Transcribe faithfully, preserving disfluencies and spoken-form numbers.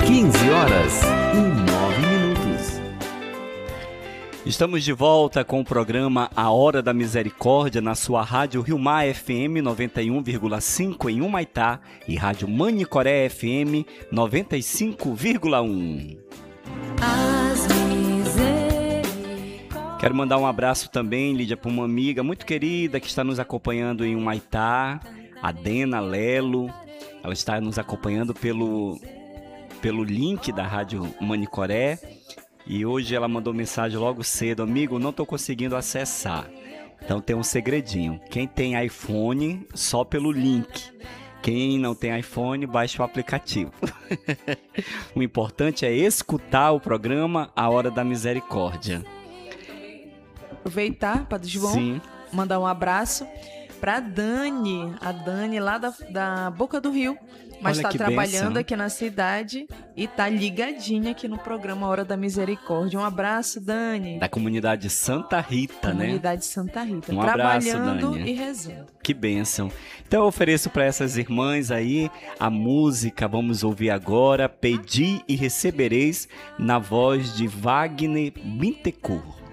quinze horas e nove minutos. Estamos de volta com o programa A Hora da Misericórdia na sua rádio Rio Mar F M noventa e um vírgula cinco em Humaitá e rádio Manicoré F M noventa e cinco vírgula um. Quero mandar um abraço também, Lídia, para uma amiga muito querida que está nos acompanhando em Humaitá, a Dena Lelo. Ela está nos acompanhando pelo, pelo link da rádio Manicoré. E hoje ela mandou mensagem logo cedo: amigo, não estou conseguindo acessar. Então tem um segredinho. Quem tem iPhone, só pelo link. Quem não tem iPhone, baixa o aplicativo. O importante é escutar o programa A Hora da Misericórdia. Aproveitar, Padre João, Sim. mandar um abraço para Dani, a Dani lá da, da Boca do Rio, mas está trabalhando benção. aqui na cidade e está ligadinha aqui no programa Hora da Misericórdia. Um abraço, Dani. Da comunidade Santa Rita, comunidade né? Comunidade Santa Rita. Um abraço, trabalhando Dani. e rezando. Que bênção. Então eu ofereço para essas irmãs aí a música, vamos ouvir agora, Pedi e Recebereis, na voz de Wagner Bittencourt.